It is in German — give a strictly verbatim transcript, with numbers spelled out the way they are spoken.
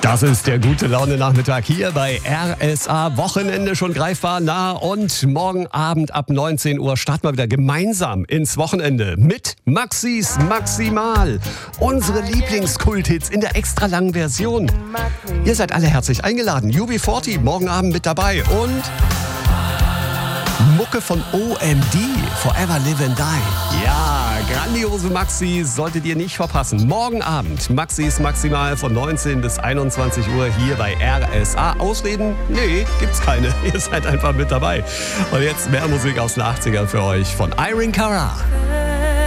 Das ist der gute Laune-Nachmittag hier bei R S A. Wochenende schon greifbar nah und morgen Abend ab neunzehn Uhr starten wir wieder gemeinsam ins Wochenende mit Maxis Maximal. Unsere Lieblingskulthits in der extra langen Version. Ihr seid alle herzlich eingeladen. U B vierzig morgen Abend mit dabei und Mucke von O M D, Forever Live and Die. Ja, grandiose Maxi solltet ihr nicht verpassen. Morgen Abend Maxis Maximal von neunzehn bis einundzwanzig Uhr hier bei R S A. Ausreden? Nee, gibt's keine. Ihr seid einfach mit dabei. Und jetzt mehr Musik aus den achtzigern für euch von Irene Cara.